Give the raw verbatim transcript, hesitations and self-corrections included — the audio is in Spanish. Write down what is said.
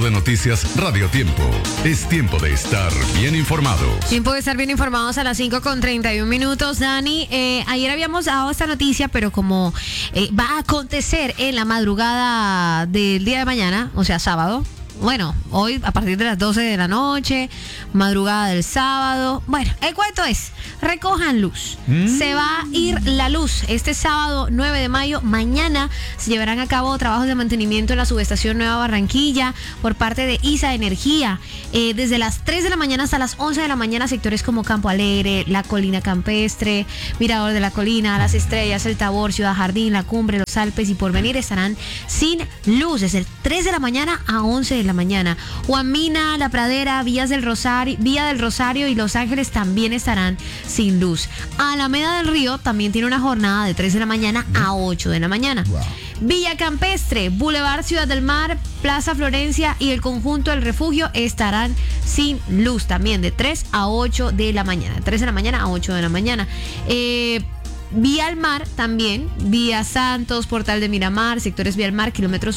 de noticias Radio Tiempo. Es tiempo de estar bien informados. Tiempo de estar bien informados a las cinco con treinta y un minutos. Dani, eh, ayer habíamos dado esta noticia, pero como eh, va a acontecer en la madrugada del día de mañana, o sea, sábado. Bueno, hoy a partir de las doce de la noche, madrugada del sábado. Bueno, el cuento es, recojan luz. Mm. Se va a ir la luz este sábado nueve de mayo. Mañana se llevarán a cabo trabajos de mantenimiento en la subestación Nueva Barranquilla por parte de I S A Energía. Eh, desde las tres de la mañana hasta las once de la mañana, sectores como Campo Alegre, La Colina Campestre, Mirador de la Colina, Las Estrellas, El Tabor, Ciudad Jardín, La Cumbre, Los Alpes y Porvenir estarán sin luz desde tres de la mañana a once de la mañana. Juan Mina, La Pradera, Villas del Rosario, Villa del Rosario y Los Ángeles también estarán sin luz. Alameda del Río también tiene una jornada de tres de la mañana a ocho de la mañana. Wow. Villa Campestre, Boulevard Ciudad del Mar, Plaza Florencia y el conjunto del Refugio estarán sin luz también de tres a ocho de la mañana. tres de la mañana a ocho de la mañana. Eh... Vía al Mar también, Vía Santos, Portal de Miramar, sectores Vía al Mar, kilómetros